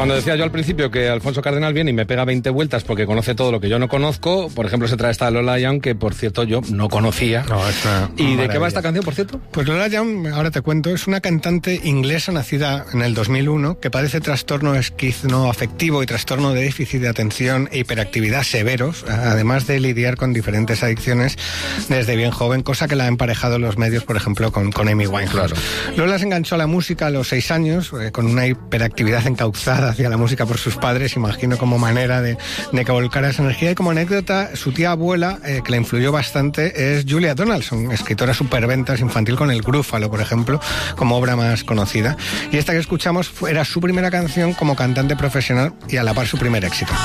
Cuando decía yo al principio que Alfonso Cardenal viene y me pega 20 vueltas porque conoce todo lo que yo no conozco, por ejemplo, se trae esta Lola Young, que por cierto yo no conocía. ¿Y de qué va esta canción, por cierto? Pues Lola Young, ahora te cuento, es una cantante inglesa nacida en el 2001 que padece trastorno esquizoafectivo y trastorno de déficit de atención e hiperactividad severos, además de lidiar con diferentes adicciones desde bien joven, cosa que la ha emparejado en los medios, por ejemplo, con Amy Winehouse. Claro. Lola se enganchó a la música a los 6 años, con una hiperactividad encauzada hacia la música por sus padres, imagino, como manera de que volcara esa energía. Y como anécdota, su tía abuela, que la influyó bastante, es Julia Donaldson, escritora superventas infantil con El Grúfalo, por ejemplo, como obra más conocida. Y esta que escuchamos era su primera canción como cantante profesional y a la par su primer éxito.